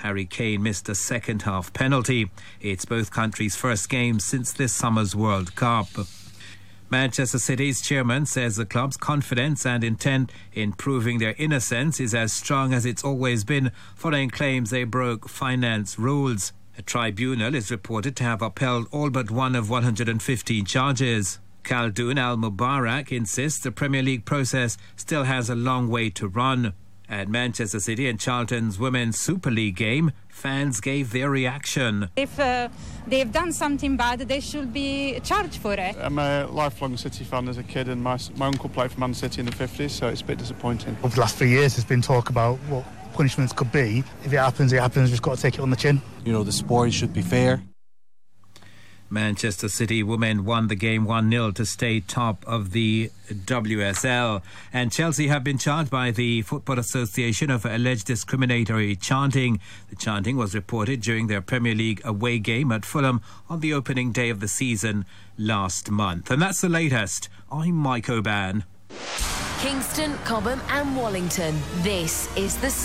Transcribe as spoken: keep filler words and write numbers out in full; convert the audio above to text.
Harry Kane missed a second-half penalty. It's both countries' first game since this summer's World Cup. Manchester City's chairman says the club's confidence and intent in proving their innocence is as strong as it's always been, following claims they broke finance rules. A tribunal is reported to have upheld all but one of one hundred fifteen charges. Khaldoon Al-Mubarak insists the Premier League process still has a long way to run. At Manchester City and Charlton's Women's Super League game, fans gave their reaction. If uh, they've done something bad, they should be charged for it. I'm a lifelong City fan as a kid, and my, my uncle played for Man City in the fifties, so it's a bit disappointing. Over the last three years, there's been talk about what punishments could be. If it happens, it happens. We've just got to take it on the chin. You know, the sport should be fair. Manchester City women won the game one nil to stay top of the W S L. And Chelsea have been charged by the Football Association of alleged discriminatory chanting. The chanting was reported during their Premier League away game at Fulham on the opening day of the season last month. And that's the latest. I'm Mike O'Ban. Kingston, Cobham and Wallington. This is the